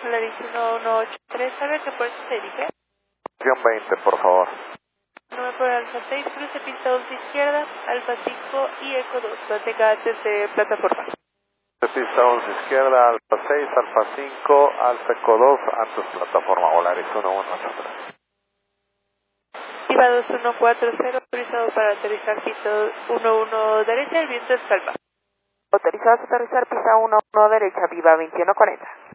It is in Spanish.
Polaris 1183, ¿sabe qué puerto se dirige? Opción 20, por favor. 9 por Alfa 6, cruce pista 11 izquierda, Alfa 5 y Eco 2, mantenga antes de plataforma. Pista 11 izquierda, Alfa 6, Alfa 5, Alfa Eco 2, antes plataforma Polaris 1183. Viva 2140, autorizado para aterrizar pista 11 derecha, el viento es calma. Autorizados a aterrizar pista 11 derecha, Viva 2140.